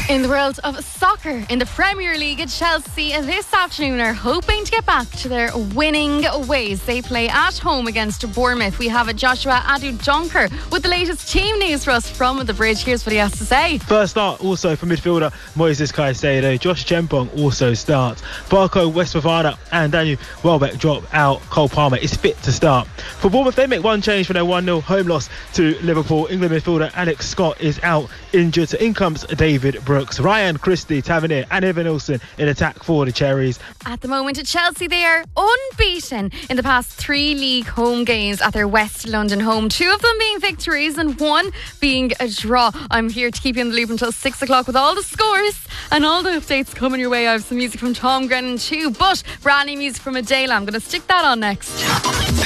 In the world of soccer, in the Premier League, Chelsea this afternoon are hoping to get back to their winning ways. They play at home against Bournemouth. We have Joshua Adu-Jonker with the latest team news for us from the bridge. Here's what he has to say. First start also for midfielder Moises Caicedo. Josh Chempong also starts. Barco Westfafana and Daniel Welbeck drop out. Cole Palmer is fit to start. For Bournemouth, they make one change for their 1-0 home loss to Liverpool. England midfielder Alex Scott is out injured. So in comes David Brooks. Ryan Christie, Tavernier and Evan Nilsson in attack for the Cherries. At the moment at Chelsea, they are unbeaten in the past 3 league home games at their West London home. 2 of them being victories and 1 being a draw. I'm here to keep you in the loop until 6 o'clock with all the scores and all the updates coming your way. I have some music from Tom Grennan too, but brand new music from Adele. I'm going to stick that on next.